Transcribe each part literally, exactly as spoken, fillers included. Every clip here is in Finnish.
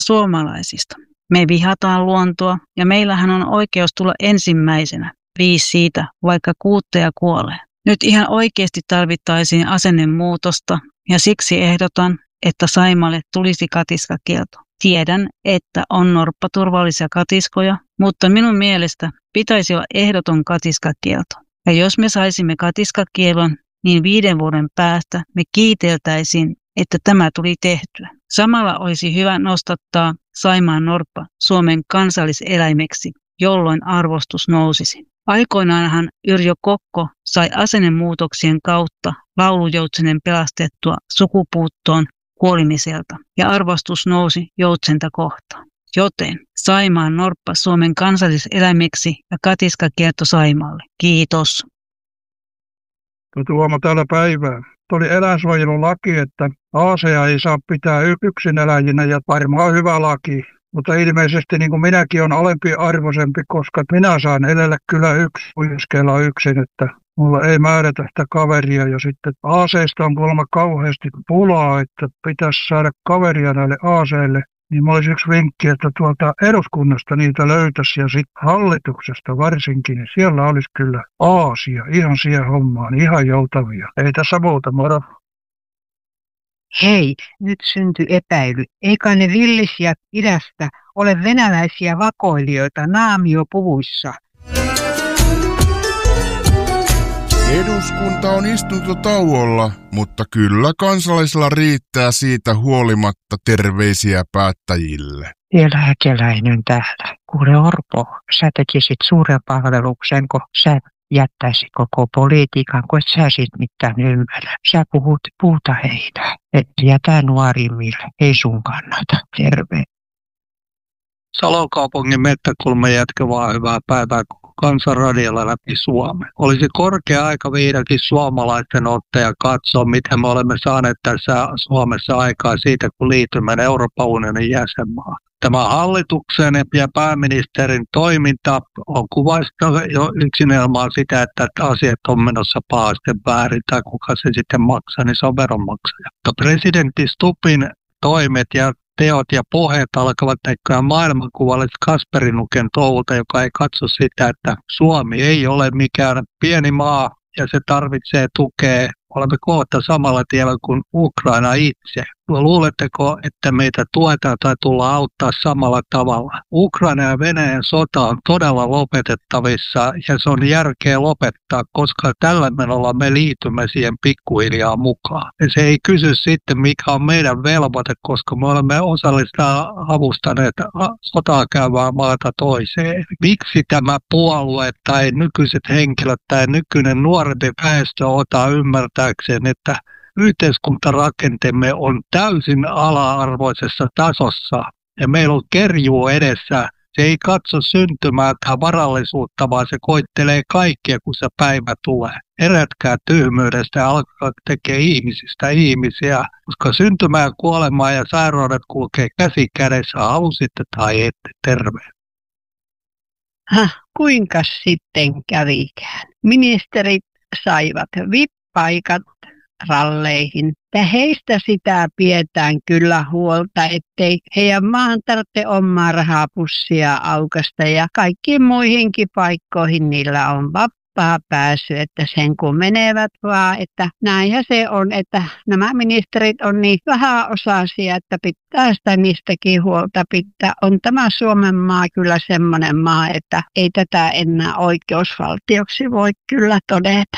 suomalaisista. Me vihataan luontoa ja meillähän on oikeus tulla ensimmäisenä. Viisi siitä, vaikka kuutteja kuolee. Nyt ihan oikeasti tarvittaisiin asennemuutosta ja siksi ehdotan, että Saimaalle tulisi katiskakielto. Tiedän, että on norppaturvallisia katiskoja, mutta minun mielestä pitäisi olla ehdoton katiskakielto. Ja jos me saisimme katiskakielon, niin viiden vuoden päästä me kiiteltäisiin, että tämä tuli tehtyä. Samalla olisi hyvä nostattaa Saimaan norppa Suomen kansalliseläimeksi, jolloin arvostus nousisi. Aikoinaanhan Yrjö Kokko sai asennemuutoksien kautta laulujoutsenen pelastettua sukupuuttoon kuolimiselta ja arvostus nousi joutsenta kohtaan. Joten Saimaan norppa Suomen kansalliseläimeksi ja katiskakielto Saimaalle. Kiitos. Tuomo täällä päivää. Oli eläinsuojelulaki, että aaseja ei saa pitää yksin eläjinä ja varmaan hyvä laki. Mutta ilmeisesti niin kuin minäkin on alempi arvoisempi, koska minä saan elellä kyllä yksi, uiskella yksin, että mulla ei määrätä sitä kaveria. Ja sitten aaseista on kuulemma kauheasti pulaa, että pitäisi saada kaveria näille aaseille. Niin mulla olisi yksi vinkki, että tuolta eduskunnasta niitä löytäisi ja sitten hallituksesta varsinkin, niin siellä olisi kyllä aasia ihan siihen hommaan, ihan joutavia. Ei tässä muuta, moro. Hei, nyt syntyi epäily. Eikä ne villisiä idästä ole venäläisiä vakoilijoita naamiopuvuissa? Eduskunta on istuntotauolla, mutta kyllä kansalaisilla riittää siitä huolimatta terveisiä päättäjille. Vielä häkeläinen täällä. Kuule Orpo, sä tekisit suuren palveluksen, kun sä jättäisit koko politiikan, kun et sä sit mitään ymmärrä. Sä puhut puuta heitä, et jätä nuorimmille, ei sun kannata. Terve. Salon kaupungin Mettäkulman jätkä vaan hyvää päivää Kansanradiolla läpi Suomen. Olisi korkea aika vihdoinkin suomalaisten ottaa ja katsoa, miten me olemme saaneet tässä Suomessa aikaa siitä, kun liitymme Euroopan unionin jäsenmaan. Tämä hallituksen ja pääministerin toiminta on kuvasta jo yksinelmaan sitä, että asiat on menossa pahasti väärin, tai kuka se sitten maksaa, niin se on veronmaksaja. Mutta presidentti Stubbin toimet ja teot ja puheet alkavat näkyä maailmankuvalliset Kasperinuken touhulta, joka ei katso sitä, että Suomi ei ole mikään pieni maa ja se tarvitsee tukea. Olemme kohta samalla tiellä kuin Ukraina itse. Luuletteko, että meitä tuetaan tai tullaan auttaa samalla tavalla? Ukraina ja Venäjän sota on todella lopetettavissa ja se on järkeä lopettaa, koska tällä menolla me liitymme siihen pikkuhiljaa mukaan. Ja se ei kysy sitten, mikä on meidän velvoite, koska me olemme osallista avustaneet sotaa käyvää maata toiseen. Miksi tämä puolue tai nykyiset henkilöt tai nykyinen nuorempi väestö ota ymmärtääkseen, että yhteiskuntarakenteemme on täysin ala-arvoisessa tasossa ja meillä on kerjuu edessä. Se ei katso syntymää tai varallisuutta, vaan se koittelee kaikkia, kun se päivä tulee. Herätkää tyhmyydestä ja alkaa tekemään ihmisistä ihmisiä, koska syntymää, kuolemaa ja sairaudet kulkee käsi kädessä, halusitte tai ette. Terve. Häh, kuinka sitten kävikään? Ministerit saivat V I P-paikat ralleihin. Ja heistä sitä pidetään kyllä huolta, ettei heidän maan tarvitse omaa rahapussia aukasta ja kaikkiin muihinkin paikkoihin niillä on vapaa pääsy, että sen kun menevät vaan, että näinhän se on, että nämä ministerit on niin vähäosaisia, että pitää sitä niistäkin huolta pitää. On tämä Suomen maa kyllä semmoinen maa, että ei tätä enää oikeusvaltioksi voi kyllä todeta.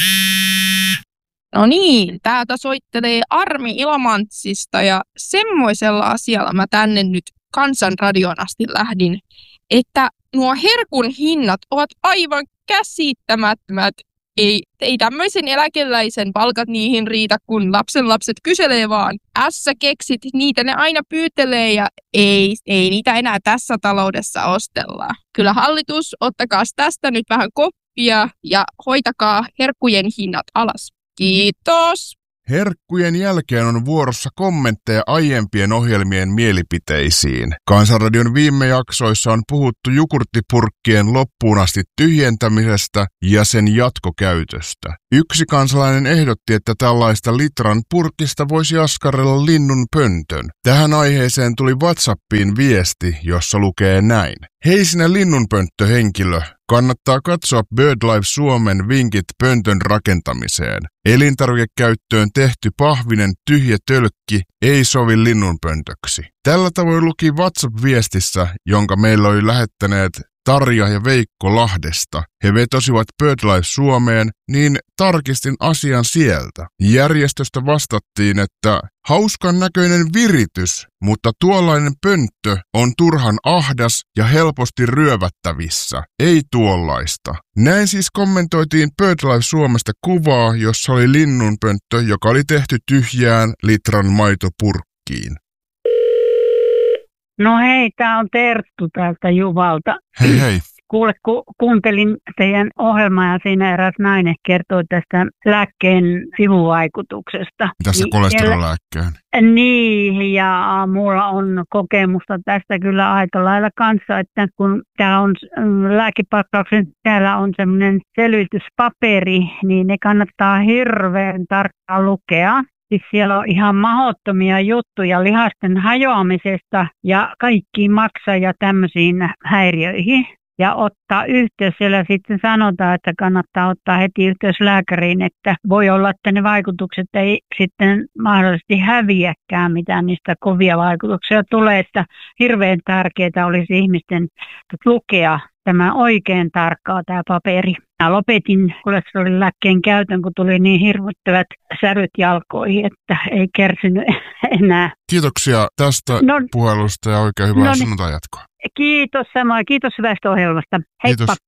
No niin, täältä soittelee Armi Ilomantsista ja semmoisella asialla mä tänne nyt Kansanradion asti lähdin, että nuo herkun hinnat ovat aivan käsittämättömät. Ei, ei tämmöisen eläkeläisen palkat niihin riitä, kun lapsenlapset kyselee vaan. Ässä keksit, niitä ne aina pyytelee ja ei, ei niitä enää tässä taloudessa ostella. Kyllä hallitus, ottakaa tästä nyt vähän koppia ja hoitakaa herkkujen hinnat alas. Kiitos. Herkkujen jälkeen on vuorossa kommentteja aiempien ohjelmien mielipiteisiin. Kansanradion viime jaksoissa on puhuttu jogurttipurkkien loppuun asti tyhjentämisestä ja sen jatkokäytöstä. Yksi kansalainen ehdotti, että tällaista litran purkista voisi askarrella linnun pöntön. Tähän aiheeseen tuli WhatsAppiin viesti, jossa lukee näin. Hei sinä linnunpönttöhenkilö, kannattaa katsoa BirdLife Suomen vinkit pöntön rakentamiseen. Elintarvikekäyttöön tehty pahvinen tyhjä tölkki ei sovi linnunpöntöksi. Tällä tavoin luki WhatsApp-viestissä, jonka meillä oli lähettäneet Tarja ja Veikko Lahdesta. He vetosivat BirdLife Suomeen, niin tarkistin asian sieltä. Järjestöstä vastattiin, että hauskan näköinen viritys, mutta tuollainen pönttö on turhan ahdas ja helposti ryövättävissä. Ei tuollaista. Näin siis kommentoitiin BirdLife Suomesta kuvaa, jossa oli linnunpönttö, joka oli tehty tyhjään litran maitopurkkiin. No hei, tää on Terttu täältä Juvalta. Hei hei. Kuule, ku, kuuntelin teidän ohjelmaa ja siinä eräs nainen kertoi tästä lääkkeen sivuvaikutuksesta. Mitä se kolesterolääkkeen? Niin, ja mulla on kokemusta tästä kyllä aika lailla kanssa, että kun tää on lääkepakkauksen, täällä on semmoinen selvityspaperi, niin ne kannattaa hirveän tarkkaan lukea. Siis siellä on ihan mahdottomia juttuja lihasten hajoamisesta ja kaikkiin maksaa ja tämmöisiin häiriöihin. Ja ottaa yhteys, siellä sitten sanotaan, että kannattaa ottaa heti yhteys lääkäriin, että voi olla, että ne vaikutukset ei sitten mahdollisesti häviäkään, mitä niistä kovia vaikutuksia tulee. Että hirveän tärkeää olisi ihmisten lukea tämä oikein tarkkaa tämä paperi. Mä lopetin kolesterolin lääkkeen käytön, kun tuli niin hirvittävät säryt jalkoihin, että ei kärsinyt enää. Kiitoksia tästä no, puhelusta ja oikein hyvää no, sunnuntai jatkoa. Kiitos samoin. Kiitos hyvästä ohjelmasta. Heippa. Kiitos.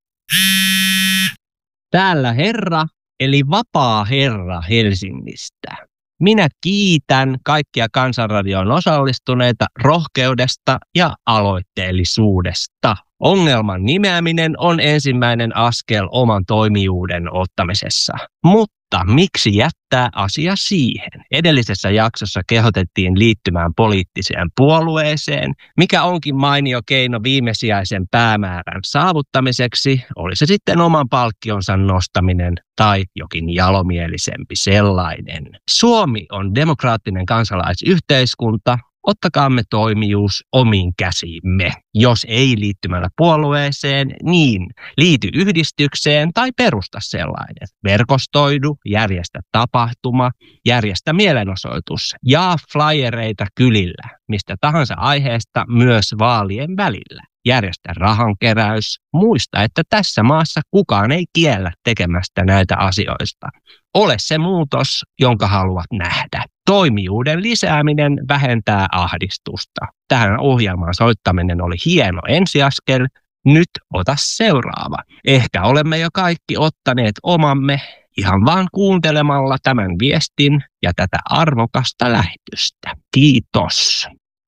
Täällä herra, eli vapaa herra Helsingistä. Minä kiitän kaikkia Kansanradioon osallistuneita rohkeudesta ja aloitteellisuudesta. Ongelman nimeäminen on ensimmäinen askel oman toimijuuden ottamisessa. Mutta miksi jättää asia siihen? Edellisessä jaksossa kehotettiin liittymään poliittiseen puolueeseen, mikä onkin mainio keino viimesijaisen päämäärän saavuttamiseksi, oli se sitten oman palkkionsa nostaminen tai jokin jalomielisempi sellainen. Suomi on demokraattinen kansalaisyhteiskunta. Ottakaamme toimijuus omiin käsiimme. Jos ei liittymällä puolueeseen, niin liity yhdistykseen tai perusta sellainen. Verkostoidu, järjestä tapahtuma, järjestä mielenosoitus, jaa flyereita kylillä, mistä tahansa aiheesta myös vaalien välillä. Järjestä rahankeräys. Muista, että tässä maassa kukaan ei kiellä tekemästä näitä asioista. Ole se muutos, jonka haluat nähdä. Toimijuuden lisääminen vähentää ahdistusta. Tähän ohjelmaan soittaminen oli hieno ensiaskel. Nyt ota seuraava. Ehkä olemme jo kaikki ottaneet omamme ihan vaan kuuntelemalla tämän viestin ja tätä arvokasta lähetystä. Kiitos.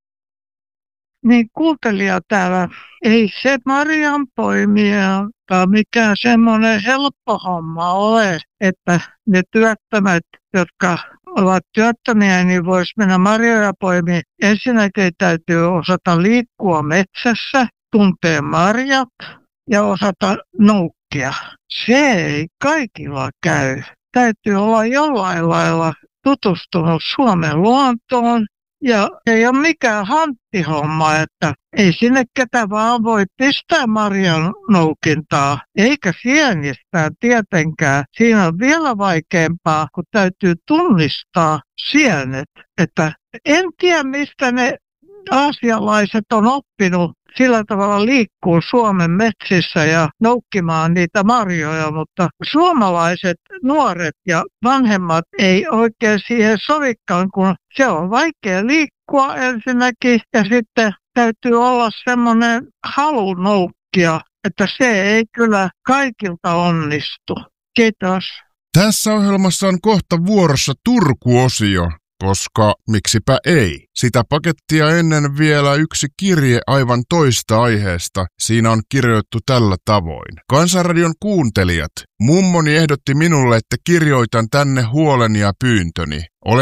Niin kuuntelija täällä, ei se marjanpoimija tai mikään semmoinen helppo homma ole, että ne työttömät, jotka ovat työttömiä, niin voisi mennä marjoja poimimaan. Ensinnäkin täytyy osata liikkua metsässä, tuntee marjat ja osata noukkia. Se ei kaikilla käy. Täytyy olla jollain lailla tutustunut Suomen luontoon. Ja ei ole mikään hanttihomma, että ei sinne ketä vaan voi pistää marjan noukintaa, eikä sienistää tietenkään. Siinä on vielä vaikeampaa, kun täytyy tunnistaa sienet. Että en tiedä, mistä ne aasialaiset on oppinut sillä tavalla liikkuu Suomen metsissä ja noukkimaan niitä marjoja, mutta suomalaiset nuoret ja vanhemmat ei oikein siihen sovikaan, kun se on vaikea liikkua ensinnäkin ja sitten täytyy olla semmoinen halu noukkia, että se ei kyllä kaikilta onnistu. Kiitos. Tässä ohjelmassa on kohta vuorossa Turku-osio. Koska miksipä ei. Sitä pakettia ennen vielä yksi kirje aivan toista aiheesta. Siinä on kirjoittu tällä tavoin. Kansanradion kuuntelijat, mummoni ehdotti minulle, että kirjoitan tänne huoleni ja pyyntöni. Olen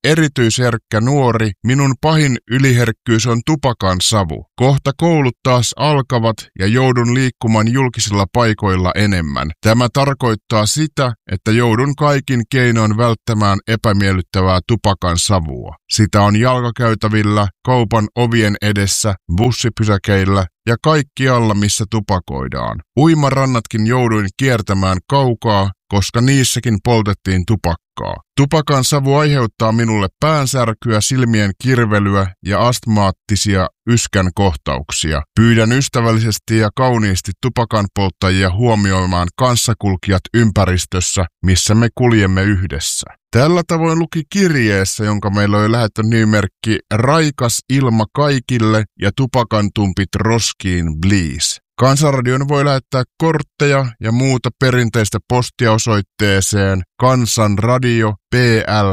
erityisherkkä nuori, minun pahin yliherkkyys on tupakan savu. Kohta koulut taas alkavat ja joudun liikkumaan julkisilla paikoilla enemmän. Tämä tarkoittaa sitä, että joudun kaikin keinoin välttämään epämiellyttävää tupakan savua. Sitä on jalkakäytävillä, kaupan ovien edessä, bussipysäkeillä ja kaikkialla, missä tupakoidaan. Uimarannatkin jouduin kiertämään kaukaa, koska niissäkin poltettiin tupakkaa. Tupakan savu aiheuttaa minulle päänsärkyä, silmien kirvelyä ja astmaattisia yskän kohtauksia. Pyydän ystävällisesti ja kauniisti tupakan polttajia huomioimaan kanssakulkijat ympäristössä, missä me kuljemme yhdessä. Tällä tavoin luki kirjeessä, jonka meillä oli lähettänyt nimimerkki Raikas ilma kaikille ja tupakan tumpit roskiin, please. Kansanradion voi lähettää kortteja ja muuta perinteistä postia osoitteeseen Kansanradio P L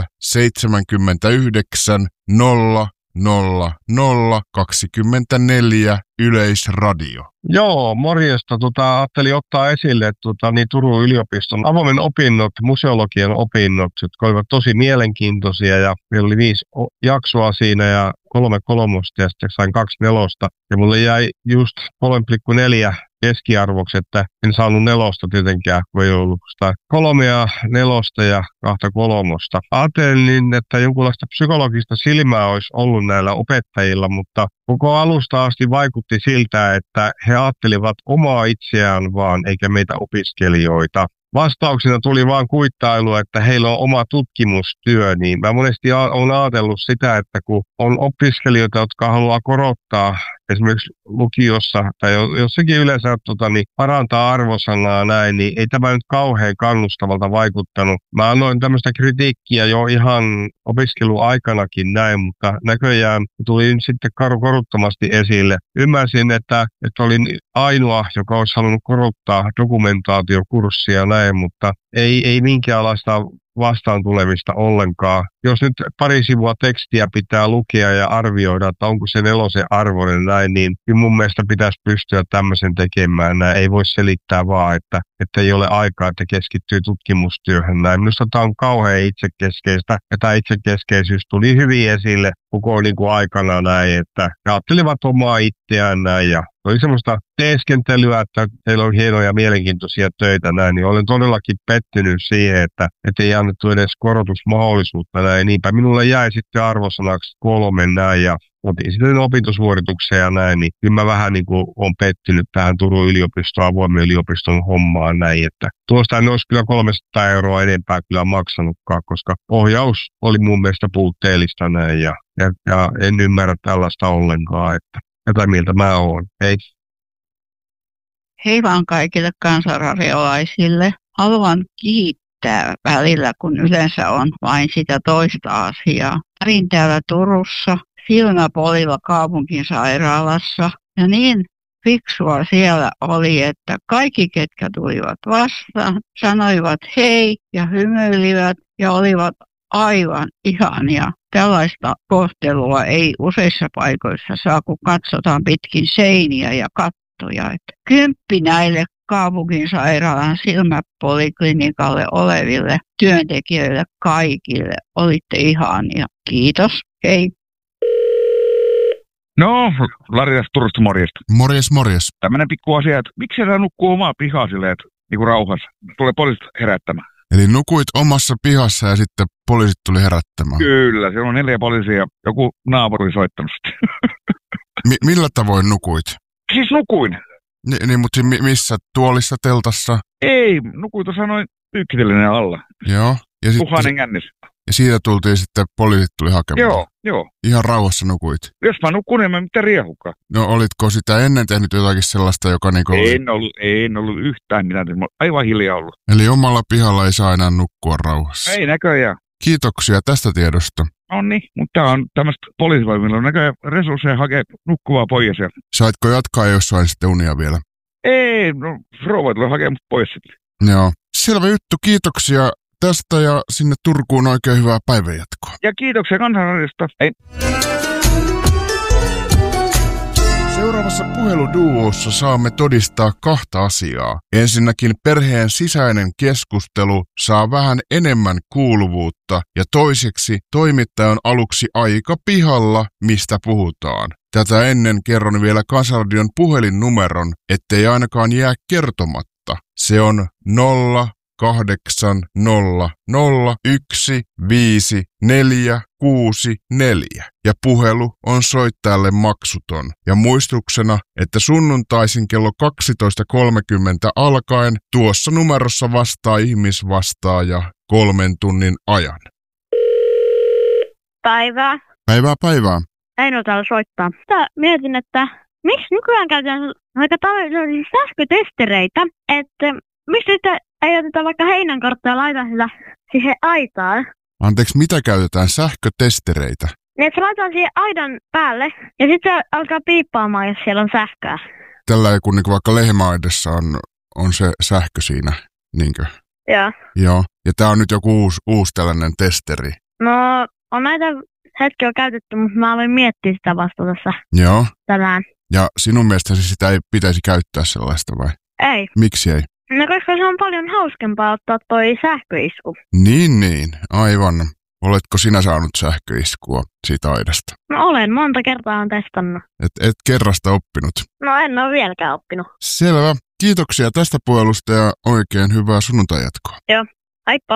seitsemänkymmentäyhdeksän nolla nolla nolla kaksikymmentäneljä Yleisradio. Joo, morjesta. Tota, ajattelin ottaa esille että, tota, niin Turun yliopiston avoimen opinnot, museologian opinnot, jotka olivat tosi mielenkiintoisia ja meillä oli viisi jaksoa siinä ja kolme kolmosta ja sitten sain kaksi nelosta. Ja mulle jäi just kolme pilkku neljä keskiarvoksi, että en saanut nelosta tietenkään, kun ei ollut sitä kolmea nelosta ja kahta kolmosta. Ajattelin, että jonkunlaista psykologista silmää olisi ollut näillä opettajilla, mutta koko alusta asti vaikutti siltä, että he ajattelivat omaa itseään vaan, eikä meitä opiskelijoita. Vastauksena tuli vaan kuittailu, että heillä on oma tutkimustyö, niin mä monesti olen ajatellut sitä, että kun on opiskelijoita, jotka haluaa korottaa esimerkiksi lukiossa tai jossakin yleensä tota, niin parantaa arvosanaa näin, niin ei tämä nyt kauhean kannustavalta vaikuttanut. Mä annoin tämmöistä kritiikkiä jo ihan opiskeluaikanakin näin, mutta näköjään tuli sitten karu koruttomasti esille. Ymmärsin, että, että olin ainoa, joka olisi halunnut korottaa dokumentaatiokurssia näin, mutta ei, ei minkäänlaista vastaan tulemista ollenkaan. Jos nyt pari sivua tekstiä pitää lukea ja arvioida, että onko se nelosen arvoinen näin, niin mun mielestä pitäisi pystyä tämmöisen tekemään näin. Ei voi selittää vaan, että, että ei ole aikaa, että keskittyy tutkimustyöhön näin. Minusta tämä on kauhean itsekeskeistä ja tämä itsekeskeisyys tuli hyvin esille koko niin kuin aikana näin, että ajattelivat omaa itseään näin ja oli semmoista teeskentelyä, että teillä on hienoja ja mielenkiintoisia töitä näin, niin olen todellakin pettynyt siihen, että ei annettu edes korotusmahdollisuutta näin. Niinpä minulle jäi sitten arvosanaksi kolme näin ja otin sitten opintosuorituksia ja näin, niin kyllä mä vähän niin kuin olen pettynyt tähän Turun yliopiston, avoimen yliopiston hommaan näin, että tuosta en olisi kyllä kolmesataa euroa enempää kyllä maksanutkaan, koska ohjaus oli mun mielestä puutteellista näin ja, ja, ja en ymmärrä tällaista ollenkaan, että mitä mieltä mä oon. Hei. Hei vaan kaikille kansanradiolaisille. Haluan kiittää välillä, kun yleensä on vain sitä toista asiaa. Olin täällä Turussa, Silmäpolilla kaupunginsairaalassa ja niin fiksua siellä oli, että kaikki, ketkä tulivat vastaan, sanoivat hei ja hymyilivät ja olivat aivan ihania. Tällaista kohtelua ei useissa paikoissa saa, kun katsotaan pitkin seiniä ja kattoja. Että kymppi näille kaupunginsairaalan silmäpoliklinikalle oleville työntekijöille kaikille. Olitte ihania. Kiitos. Hei. No, Lari tästä Turusta, morjesta. Morjes, morjes. Tämmöinen pikku asia, että miksi sä nukkuu omaa pihaa silleen, että niinku rauhassa? Tulee poliisit herättämään. Eli nukuit omassa pihassa ja sitten poliisit tuli herättämään. Kyllä, siellä on neljä poliisia ja joku naapuri oli soittanut sitten. Mi- millä tavoin nukuit? Siis nukuin. Ni- niin, mutta mi- missä? Tuolissa, teltassa? Ei, nukuin tuossa noin pyykkitellinen alla. Joo. Ja, Tuhannen kännis. Ja siitä tultiin sitten, poliisit tuli hakemaan. Joo, joo. Ihan rauhassa nukuit. Jos mä nukun, niin mä mitään riehukaan. No olitko sitä ennen tehnyt jotakin sellaista, joka niinku... En ollut, en ollut yhtään mitään. Mä aivan hiljaa ollut. Eli omalla pihalla ei saa enää nukkua rauhassa. Ei näköjään. Kiitoksia tästä tiedosta. No niin, mutta tää on tämmöistä poliisivoimilla. On näköjään resursseja hakea nukkuvaa pois sieltä. Saitko jatkaa jossain sitten unia vielä? Ei, no rouva tulee hakemaan pois sitten. Joo. Selvä juttu, kiitoksia tästä ja sinne Turkuun oikein hyvää päivänjatkoa. Ja kiitoksia Kansanradiosta. Hei. Seuraava Seuraavassa puheluduossa saamme todistaa kahta asiaa. Ensinnäkin perheen sisäinen keskustelu saa vähän enemmän kuuluvuutta ja toiseksi toimittaja on aluksi aika pihalla, mistä puhutaan. Tätä ennen kerron vielä Kansanradion puhelinnumeron, ettei ainakaan jää kertomatta. Se on nolla kahdeksan nolla nolla yksi viisi neljä kuusi neljä ja puhelu on soittajalle maksuton. Ja muistuksena, että sunnuntaisin kello kaksitoista kolmekymmentä alkaen tuossa numerossa vastaa ihmisvastaaja kolmen tunnin ajan. Päivää. Päivää päivää. Eino täällä soittaa. Tää mietin, että miksi nykyään käytetään aika paljon sähkötestereitä, että miksi sitten ei oteta vaikka heinänkarttaa ja laita sitä siihen aitaan. Anteeksi, mitä käytetään sähkötestereitä? Niin, että se laitetaan siihen aidan päälle ja sitten se alkaa piippaamaan, jos siellä on sähköä. Tällä kun niin vaikka lehmäaidassa on, on se sähkö siinä, niinkö? Joo. Joo. Ja tää on nyt joku uusi, uusi tällainen testeri. No, on näitä hetki on käytetty, mutta mä aloin miettiä sitä vasta tässä Joo. tänään. Ja sinun mielestäsi sitä ei pitäisi käyttää sellaista vai? Ei. Miksi ei? No koska se on paljon hauskempaa ottaa toi sähköisku. Niin, niin. Aivan. Oletko sinä saanut sähköiskua siitä aidasta? No olen, monta kertaa on testannut. Et, et kerrasta oppinut? No en ole vieläkään oppinut. Selvä. Kiitoksia tästä puhelusta ja oikein hyvää sunnuntai-jatkoa. Joo, haippa.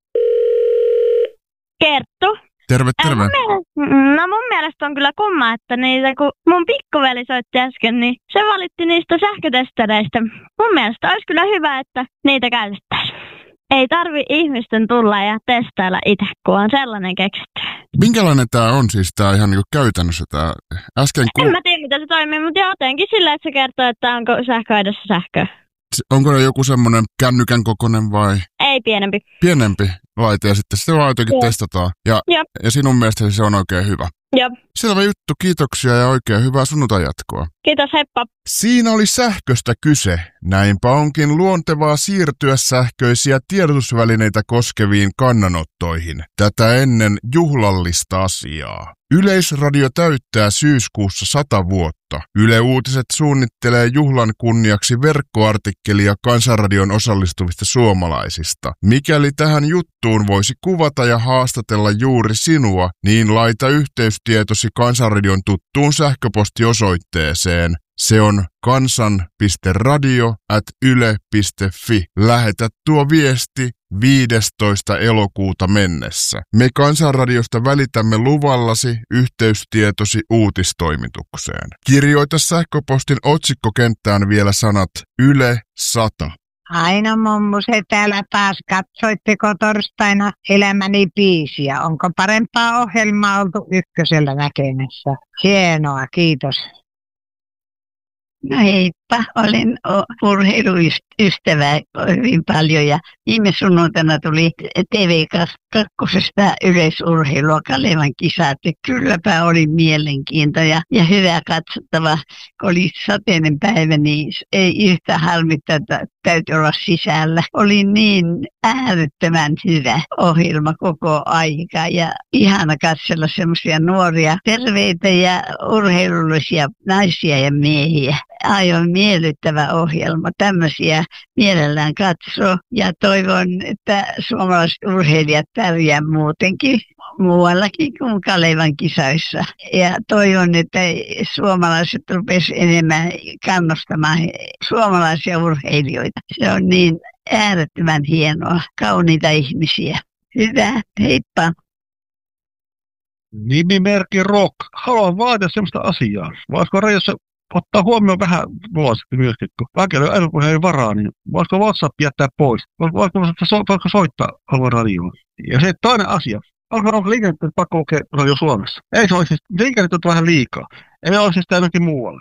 Kerttu. Terve, terve. Mun mielestä, no mun mielestä on kyllä kumma, että niitä, kun mun pikkuveli soitti äsken, niin se valitti niistä sähkötestereistä. Mun mielestä olisi kyllä hyvä, että niitä käytettäisiin. Ei tarvi ihmisten tulla ja testailla itse, kun on sellainen keksitty. Minkälainen tää on siis tää ihan niinku käytännössä tää äsken? Ku... En mä tiedä, mitä se toimii, mutta jotenkin sillä, että se kertoo, että onko sähköaidassa sähköä. Onko ne joku semmoinen kännykän kokoinen vai? Ei, pienempi. Pienempi laite ja sitten sitä vaan jotenkin Joo. testataan. Ja, Joo. ja sinun mielestäsi se on oikein hyvä. Joo. Selvä juttu, kiitoksia ja oikein hyvää sunnuntai-jatkoa. Kiitos, heippa. Siinä oli sähköstä kyse. Näinpä onkin luontevaa siirtyä sähköisiä tiedotusvälineitä koskeviin kannanottoihin. Tätä ennen juhlallista asiaa. Yleisradio täyttää syyskuussa sata vuotta. Yle Uutiset suunnittelee juhlan kunniaksi verkkoartikkelia Kansanradion osallistuvista suomalaisista. Mikäli tähän juttuun voisi kuvata ja haastatella juuri sinua, niin laita yhteystietosi Kansanradion tuttuun sähköpostiosoitteeseen. Se on kansan piste radio ät yle piste fi. Lähetä tuo viesti viidestoista elokuuta mennessä. Me Kansanradiosta välitämme luvallasi yhteystietosi uutistoimitukseen. Kirjoita sähköpostin otsikkokenttään vielä sanat Yle sata. Aina mummuse täällä taas. Katsoitteko torstaina Elämäni biisiä? Onko parempaa ohjelmaa oltu ykkösellä näkemässä? Hienoa, kiitos. No heippa, olen urheiluystävä hyvin paljon ja viime sunnuntaina tuli T V kakkosesta yleisurheilua Kalevan kisat. Kylläpä oli mielenkiintoa ja, ja hyvä katsottava. Kun oli sateinen päivä, niin ei yhtä harmittaa, että täytyy olla sisällä. Oli niin äärettömän hyvä ohjelma koko aika ja ihana katsella semmoisia nuoria, terveitä ja urheilullisia naisia ja miehiä. Aivan miellyttävä ohjelma. Tämmöisiä mielellään katsoo ja toivon, että suomalaiset urheilijat pärjää muutenkin muuallakin kuin Kalevan kisoissa. Ja toivon, että suomalaiset rupesivat enemmän kannustamaan suomalaisia urheilijoita. Se on niin äärettömän hienoa, kauniita ihmisiä. Hyvä, heippa. Nimimerkki Rock. Haluan vaatia sellaista asiaa. Voisiko rajoissa ottaa huomioon vähän vuosi myöskin, kun väkeillä älypuheen ei varaa, niin voisiko WhatsApp jättää pois? Voisiko, voisiko soittaa alueen radioon? Ja se toinen asia. Onko, onko liikennettä pakko lukea radio Suomessa? Ei se olisi, liikennettä on vähän liikaa. Ei me olisi sitä ainakin muualla.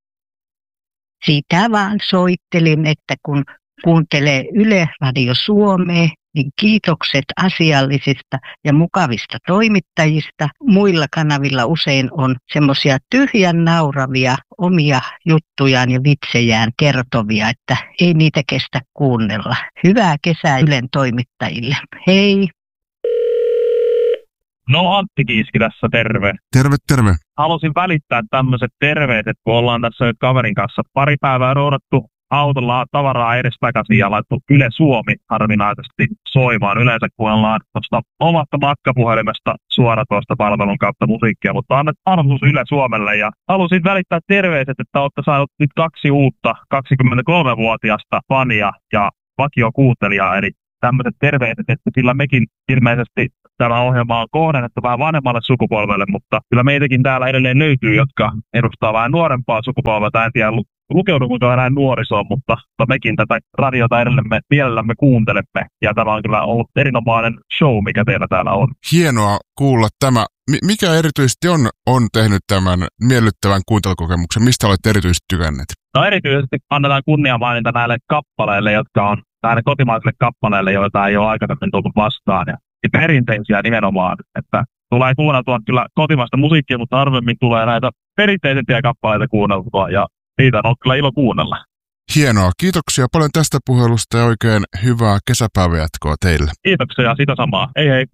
Sitä vaan soittelin, että kun kuuntelee Yle Radio Suomea, niin kiitokset asiallisista ja mukavista toimittajista. Muilla kanavilla usein on semmoisia tyhjän nauravia omia juttujaan ja vitsejään kertovia, että ei niitä kestä kuunnella. Hyvää kesää Ylen toimittajille. Hei! No Antti Kiiski tässä, terve. Terve, terve. Halusin välittää tämmöiset terveiset, kun ollaan tässä nyt kaverin kanssa pari päivää roudattu autolla tavaraa edestakaisin ja laittu Yle Suomi harvinaisesti soimaan. Yleensä kuunnellaan tuosta omasta matkapuhelimesta suora tuosta palvelun kautta musiikkia, mutta annet arvostus Yle Suomelle ja halusin välittää terveiset, että olette saanut nyt kaksi uutta kaksikymmentäkolmevuotiasta fania ja vakiokuuntelijaa, eli tämmöiset terveiset, että kyllä mekin ilmeisesti tämä ohjelma on kohdennettu vähän vanhemmalle sukupolvelle, mutta kyllä meitäkin täällä edelleen löytyy, jotka edustaa vähän nuorempaa sukupolvea. En tiedä, lukeudummeko enää nuorisoon, mutta, mutta mekin tätä radiota edelleen me mielellämme kuuntelemme. Ja tämä on kyllä ollut erinomainen show, mikä teillä täällä on. Hienoa kuulla tämä. M- mikä erityisesti on, on tehnyt tämän miellyttävän kuuntelukokemuksen? Mistä olette erityisesti tykänneet? No erityisesti annetaan kunniamaininta näille kappaleille, jotka on näille kotimaisille kappaleille, joita ei ole aikaisemmin tullut vastaan. Ja perinteisiä nimenomaan, että tulee kuunneltua kyllä kotimaista musiikkia, mutta harvemmin tulee näitä perinteisempiä kappaleita kuunneltua ja niitä on kyllä ilo kuunnella. Hienoa. Kiitoksia paljon tästä puhelusta ja oikein hyvää kesäpäiväjatkoa teille. Kiitoksia ja sitä samaa. Hei hei.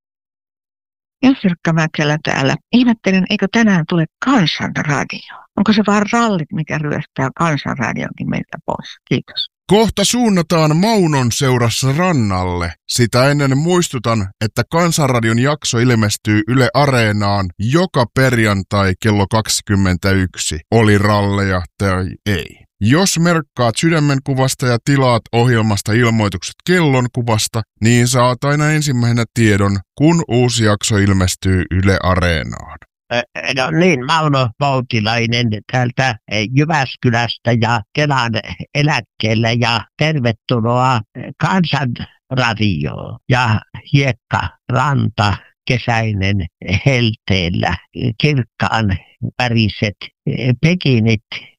Josirkka Mäkelä täällä. Ihmettelen, eikö tänään tule Kansanradio? Onko se vaan rallit, mikä ryöstää Kansanradionkin meiltä pois? Kiitos. Kohta suunnataan Maunon seurassa rannalle. Sitä ennen muistutan, että Kansanradion jakso ilmestyy Yle Areenaan joka perjantai kello kaksikymmentäyksi. Oli ralleja tai ei. Jos merkkaat sydämenkuvasta ja tilaat ohjelmasta ilmoitukset kellonkuvasta, niin saat aina ensimmäisenä tiedon, kun uusi jakso ilmestyy Yle Areenaan. No niin, Mauno Voutilainen täältä Jyväskylästä ja Kelan eläkkeelle ja tervetuloa Kansanradioon ja hiekkaranta kesäinen helteellä. Kirkkaan väriset pekinit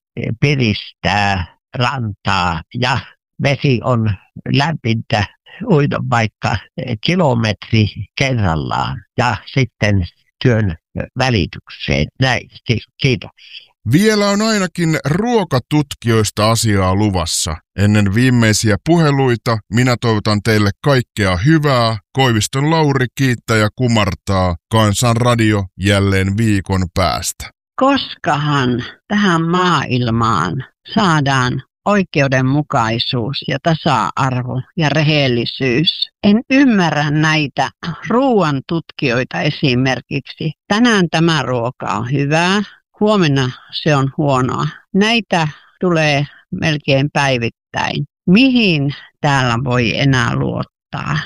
piristää rantaa ja vesi on lämmintä uida vaikka kilometri kerrallaan ja sitten työn välitykseen. Näin, kiitoksia. Vielä on ainakin ruokatutkijoista asiaa luvassa. Ennen viimeisiä puheluita minä toivotan teille kaikkea hyvää. Koiviston Lauri kiittää ja kumartaa. Kansanradio jälleen viikon päästä. Koskahan tähän maailmaan saadaan oikeudenmukaisuus ja tasa-arvo ja rehellisyys. En ymmärrä näitä ruoan tutkijoita esimerkiksi. Tänään tämä ruoka on hyvää, huomenna se on huonoa. Näitä tulee melkein päivittäin. Mihin täällä voi enää luottaa?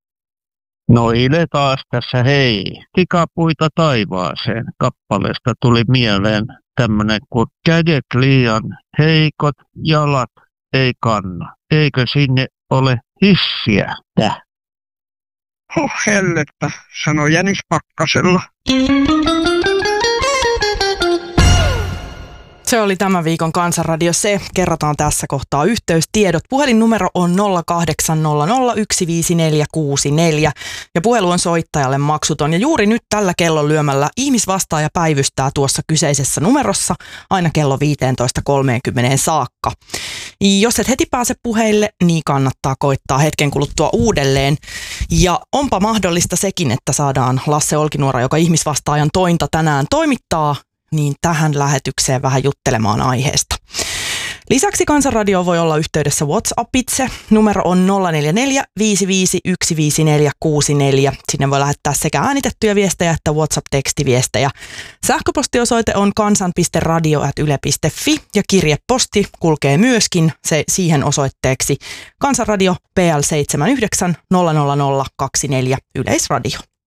No Ile taas tässä, hei. Tikapuita taivaaseen kappaleesta tuli mieleen tämmönen kuin kädet liian heikot, jalat ei kanna. Eikö sinne ole hissiä? Täh. Oh hellettä, sanoi Jänis Pakkasella. Se oli tämän viikon Kansanradio Se. Kerrotaan tässä kohtaa yhteystiedot. Puhelinnumero on nolla kahdeksan nolla nolla yksi viisi neljä kuusi neljä ja puhelu on soittajalle maksuton. Ja juuri nyt tällä kellon lyömällä ihmisvastaaja päivystää tuossa kyseisessä numerossa aina kello viisitoista kolmekymmentä saakka. Jos et heti pääse puheille, niin kannattaa koittaa hetken kuluttua uudelleen. Ja onpa mahdollista sekin, että saadaan Lasse Olkinuora, joka ihmisvastaajan tointa tänään toimittaa, niin tähän lähetykseen vähän juttelemaan aiheesta. Lisäksi Kansanradio voi olla yhteydessä WhatsAppitse. Numero on nolla neljä neljä viisi viisi yksi viisi neljä kuusi neljä. Sinne voi lähettää sekä äänitettyjä viestejä että WhatsApp-tekstiviestejä. Sähköpostiosoite on kansan piste radio ät yle piste fi ja kirjeposti kulkee myöskin se siihen osoitteeksi Kansanradio P L seitsemän yhdeksän nolla nolla nolla kaksi neljä Yleisradio.